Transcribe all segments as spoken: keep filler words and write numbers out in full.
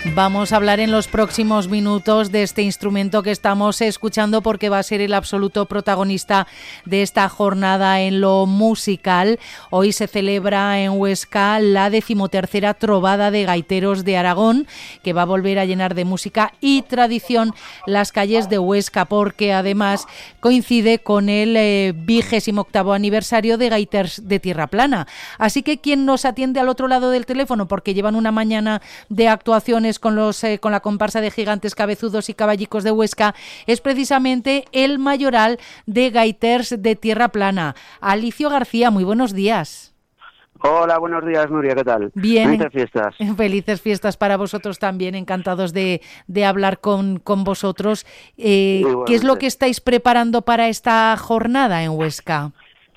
Vamos a hablar en los próximos minutos de este instrumento que estamos escuchando porque va a ser el absoluto protagonista de esta jornada en lo musical. Hoy se celebra en Huesca la decimotercera Trovada de Gaiteros de Aragón, que va a volver a llenar de música y tradición las calles de Huesca, porque además coincide con el eh, vigésimo octavo aniversario de Gaiters de Tierra Plana. Así que quien nos atiende al otro lado del teléfono, porque llevan una mañana de actuaciones con los eh, con la comparsa de gigantes, cabezudos y caballicos de Huesca, es precisamente el mayoral de Gaiters de Tierra Plana. Alicio García, muy buenos días. Hola, buenos días, Nuria, ¿qué tal? Bien. Felices fiestas. Felices fiestas para vosotros también, encantados de, de hablar con, con vosotros. Eh, ¿Qué es lo que estáis preparando para esta jornada en Huesca?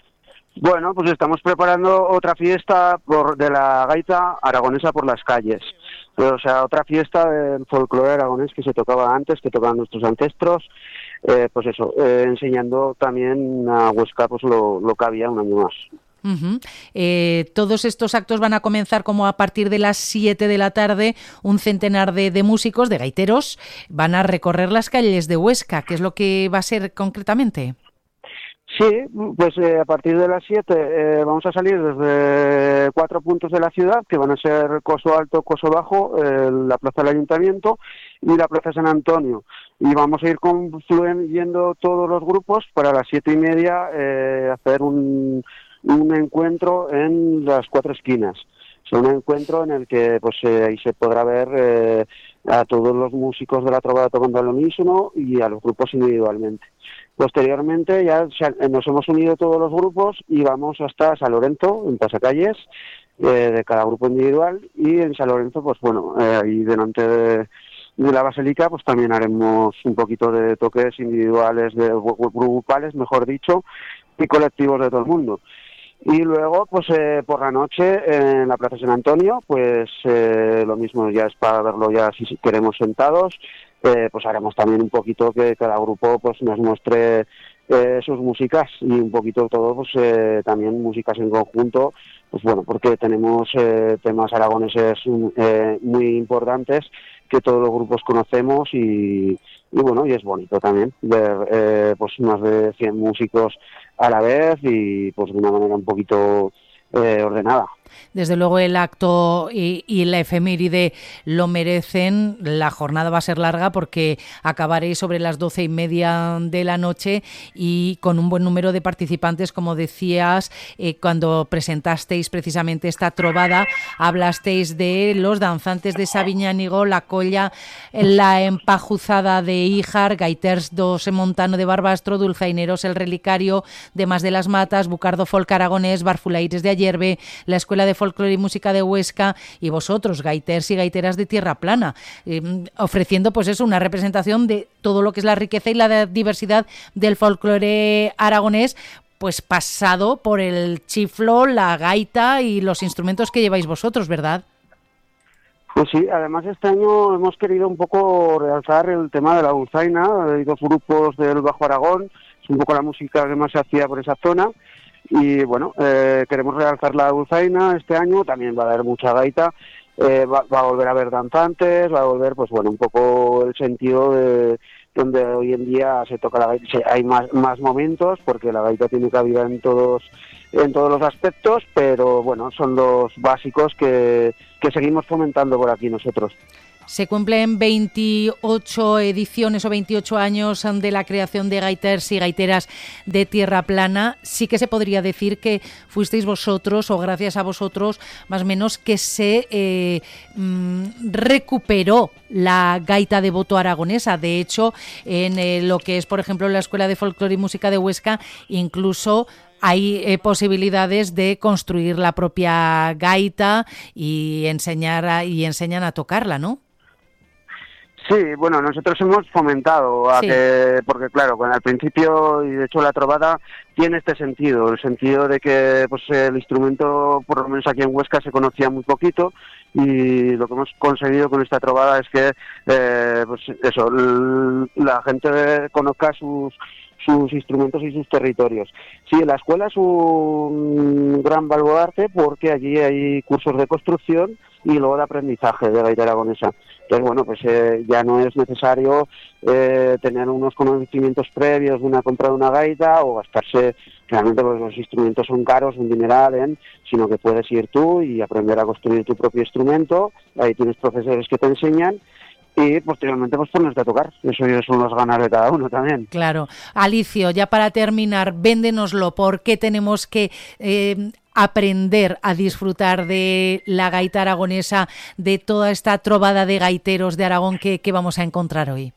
Bueno, pues estamos preparando otra fiesta por, de la gaita aragonesa por las calles. O sea, otra fiesta del folclore aragonés que se tocaba antes, que tocaban nuestros ancestros. Eh, pues eso, eh, enseñando también a Huesca pues lo, lo que había un año más. Uh-huh. Eh, todos estos actos van a comenzar como a partir de las siete de la tarde. Un centenar de, de músicos, de gaiteros, van a recorrer las calles de Huesca. ¿Qué es lo que va a ser concretamente? Sí, pues eh, a partir de las siete eh, vamos a salir desde cuatro puntos de la ciudad, que van a ser Coso Alto, Coso Bajo, eh, la Plaza del Ayuntamiento y la Plaza San Antonio. Y vamos a ir confluyendo todos los grupos para las siete y media eh, hacer un, un encuentro en las cuatro esquinas. Es un encuentro en el que pues eh, ahí se podrá ver eh, a todos los músicos de la trovada tocando al unísono y a los grupos individualmente. Posteriormente ya nos hemos unido todos los grupos y vamos hasta San Lorenzo, en Pasacalles, eh, de cada grupo individual, y en San Lorenzo, pues bueno, eh, ahí delante de, de la Basílica, pues también haremos un poquito de toques individuales, de grupales, mejor dicho, y colectivos de todo el mundo. Y luego, pues eh, por la noche, en la Plaza San Antonio, pues eh, lo mismo, ya es para verlo ya si queremos sentados. Eh, pues haremos también un poquito que cada grupo pues nos muestre eh, sus músicas y un poquito todo pues eh, también músicas en conjunto, pues bueno, porque tenemos eh, temas aragoneses eh, muy importantes que todos los grupos conocemos y, y bueno, y es bonito también ver eh, pues más de cien músicos a la vez y pues de una manera un poquito eh, ordenada. Desde luego el acto y, y la efeméride lo merecen. La jornada va a ser larga porque acabaréis sobre las doce y media de la noche y con un buen número de participantes, como decías, eh, cuando presentasteis precisamente esta trovada, hablasteis de los danzantes de Sabiñánigo, la colla, la empajuzada de Híjar, Gaiters dos Montano de Barbastro, Dulzaineros el Relicario, Demás de las Matas, Bucardo Folk Aragonés, Barfulaires de Ayerbe, la Escuela de Folclore y Música de Huesca y vosotros, gaiters y gaiteras de Tierra Plana, eh, ofreciendo pues eso, una representación de todo lo que es la riqueza y la diversidad del folclore aragonés, pues pasado por el chiflo, la gaita y los instrumentos que lleváis vosotros, ¿verdad? Pues sí, además este año hemos querido un poco realzar el tema de la dulzaina. Hay dos grupos del Bajo Aragón, es un poco la música que más se hacía por esa zona. Y bueno, eh, queremos realzar la dulzaina este año, también va a haber mucha gaita, eh, va, va a volver a haber danzantes, va a volver, pues bueno, un poco el sentido de donde hoy en día se toca la gaita, hay más, más momentos, porque la gaita tiene cabida en todos, en todos los aspectos, pero bueno, son los básicos que, que seguimos fomentando por aquí nosotros. Se cumplen veintiocho ediciones o veintiocho años de la creación de gaiters y gaiteras de Tierra Plana. Sí que se podría decir que fuisteis vosotros, o gracias a vosotros, más o menos, que se eh, mmm, recuperó la gaita de voto aragonesa. De hecho, en eh, lo que es, por ejemplo, la Escuela de Folclore y Música de Huesca, incluso hay eh, posibilidades de construir la propia gaita y enseñar a, y enseñan a tocarla, ¿no? Sí, bueno, nosotros hemos fomentado a sí. que, porque claro, bueno, al principio, y de hecho la trovada tiene este sentido, el sentido de que pues el instrumento, por lo menos aquí en Huesca, se conocía muy poquito, y lo que hemos conseguido con esta trovada es que, eh, pues eso, l- la gente conozca sus sus instrumentos y sus territorios. Sí, la escuela es un gran baluarte porque allí hay cursos de construcción y luego de aprendizaje de gaita aragonesa. Entonces, bueno, pues eh, ya no es necesario eh, tener unos conocimientos previos de una compra de una gaita o gastarse, realmente pues los instrumentos son caros, un dineral, ¿eh? Sino que puedes ir tú y aprender a construir tu propio instrumento, ahí tienes profesores que te enseñan y posteriormente pues ponerte a tocar. Eso ya son las ganas de cada uno también. Claro. Alicio, ya para terminar, véndenoslo, ¿por qué tenemos que eh, aprender a disfrutar de la gaita aragonesa, de toda esta trovada de gaiteros de Aragón que, que vamos a encontrar hoy?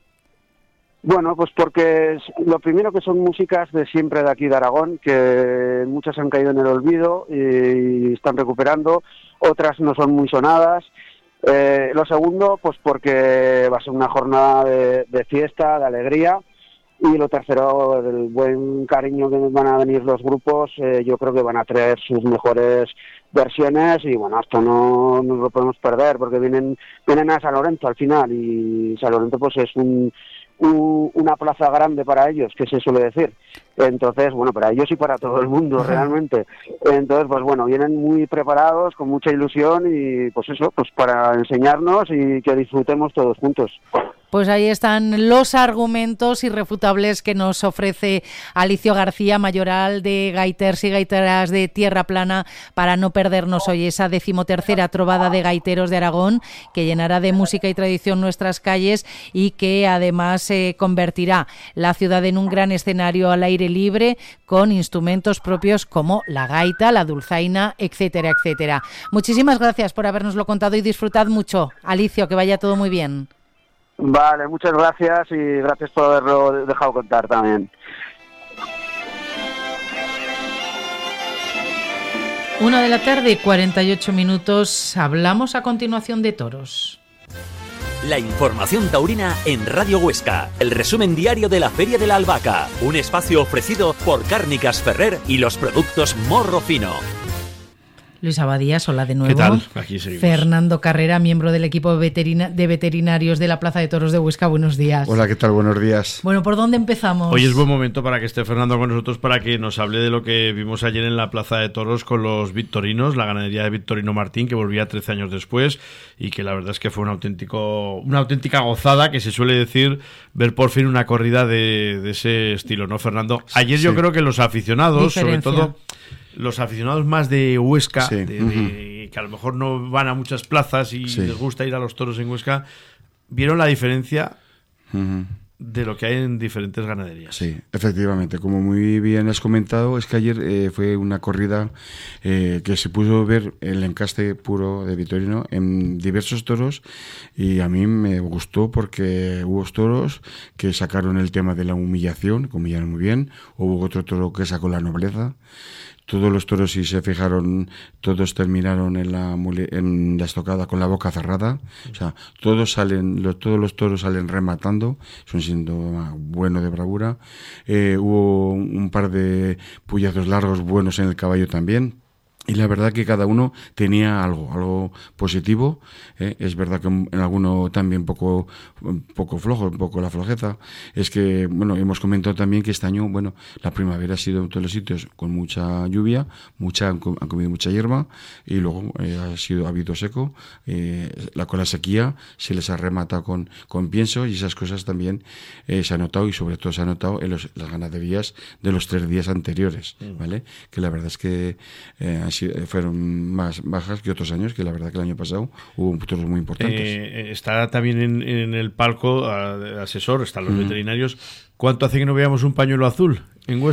Bueno, pues porque lo primero que son músicas de siempre de aquí de Aragón, que muchas han caído en el olvido y están recuperando, otras no son muy sonadas. Eh, lo segundo, pues porque va a ser una jornada de, de fiesta, de alegría. Y lo tercero, el buen cariño que van a venir los grupos, eh, yo creo que van a traer sus mejores versiones y bueno, esto no, no lo podemos perder porque vienen vienen a San Lorenzo al final y San Lorenzo pues es un, un, una plaza grande para ellos, que se suele decir. Entonces, bueno, para ellos y para todo el mundo, ajá, realmente. Entonces, pues bueno, vienen muy preparados, con mucha ilusión y pues eso, pues para enseñarnos y que disfrutemos todos juntos. Pues ahí están los argumentos irrefutables que nos ofrece Alicio García, mayoral de gaiters y gaiteras de Tierra Plana, para no perdernos hoy esa decimotercera trovada de gaiteros de Aragón, que llenará de música y tradición nuestras calles y que además eh, convertirá la ciudad en un gran escenario al aire libre con instrumentos propios como la gaita, la dulzaina, etcétera, etcétera. Muchísimas gracias por habernoslo contado y disfrutad mucho. Alicio, que vaya todo muy bien. Vale, muchas gracias y gracias por haberlo dejado contar también. Una de la tarde, cuarenta y ocho minutos. Hablamos a continuación de toros. La información taurina en Radio Huesca. El resumen diario de la Feria de la Albahaca. Un espacio ofrecido por Cárnicas Ferrer y los productos Morro Fino. Luis Abadías, hola de nuevo. ¿Qué tal? Aquí seguimos. Fernando Carrera, miembro del equipo veterina- de veterinarios de la Plaza de Toros de Huesca. Buenos días. Hola, ¿qué tal? Buenos días. Bueno, ¿por dónde empezamos? Hoy es buen momento para que esté Fernando con nosotros para que nos hable de lo que vimos ayer en la Plaza de Toros con los victorinos, la ganadería de Victorino Martín, que volvía trece años después y que la verdad es que fue un auténtico, una auténtica gozada, que se suele decir, ver por fin una corrida de, de ese estilo, ¿no, Fernando? Ayer sí. Yo creo que los aficionados, Diferencia. sobre todo los aficionados más de Huesca, sí. de, uh-huh. de, que a lo mejor no van a muchas plazas y sí. les gusta ir a los toros en Huesca, vieron la diferencia uh-huh. de lo que hay en diferentes ganaderías. Sí, efectivamente, como muy bien has comentado, es que ayer eh, fue una corrida eh, que se pudo ver el encaste puro de Victorino en diversos toros y a mí me gustó porque hubo toros que sacaron el tema de la humillación, que humillaron muy bien, hubo otro toro que sacó la nobleza. Todos los toros, si se fijaron, todos terminaron en la en la estocada con la boca cerrada. O sea, todos salen, los, todos los toros salen rematando. Es un síntoma bueno de bravura. Eh, hubo un par de puyazos largos buenos en el caballo también. Y la verdad que cada uno tenía algo, algo positivo. ¿eh? Es verdad que en alguno también poco, poco flojo, un poco la flojeza. Es que, bueno, hemos comentado también que este año, bueno, la primavera ha sido en todos los sitios con mucha lluvia, mucha han comido mucha hierba y luego eh, ha sido ha habido seco. Eh, la con la sequía se les ha rematado con, con pienso y esas cosas también eh, se ha notado y sobre todo se ha notado en los, las ganaderías de los tres días anteriores, ¿vale? Que la verdad es que eh, fueron más bajas que otros años, que la verdad que el año pasado hubo toros muy importantes. Eh, está también en, en el palco uh, asesor, están los mm. veterinarios. ¿Cuánto hace que no veamos un pañuelo azul